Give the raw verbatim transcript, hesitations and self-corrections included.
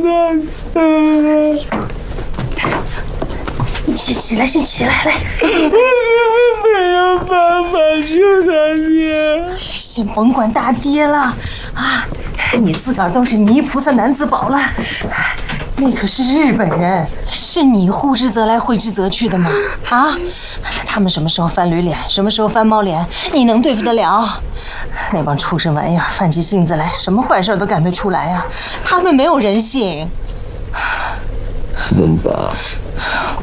你先起来，先起来，来。 我没有办法救大爹。 先甭管大爹了啊！你自个儿都是泥菩萨男子宝了，那可是日本人，是你呼之则来挥之则去的吗？啊！他们什么时候翻驴脸，什么时候翻猫脸，你能对付得了？那帮畜生玩意儿，犯起性子来，什么坏事都干得出来呀、啊！他们没有人性。 文爸，